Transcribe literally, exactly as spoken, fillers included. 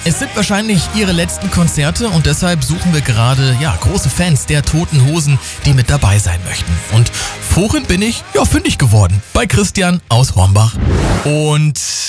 Es sind wahrscheinlich ihre letzten Konzerte und deshalb suchen wir gerade, ja, große Fans der Toten Hosen, die mit dabei sein möchten. Und vorhin bin ich, ja, fündig geworden bei Christian aus Hornbach. Und